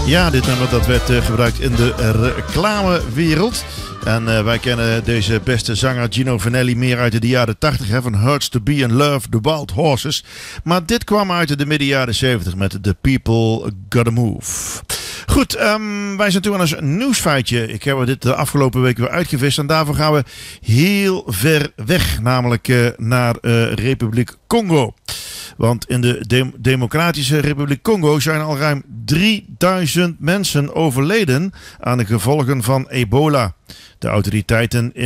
Ja, dit nummer dat werd gebruikt in de reclamewereld. En wij kennen deze beste zanger Gino Vanelli meer uit de jaren 80. Van Hurts to Be in Love, The Wild Horses. Maar dit kwam uit de midden jaren 70 met The People Gotta Move. Goed, wij zijn toe aan een nieuwsfeitje. Ik heb dit de afgelopen week weer uitgevist. En daarvoor gaan we heel ver weg. Namelijk naar Republiek Congo. Want in de Democratische Republiek Congo zijn al ruim 3000 mensen overleden aan de gevolgen van ebola. De autoriteiten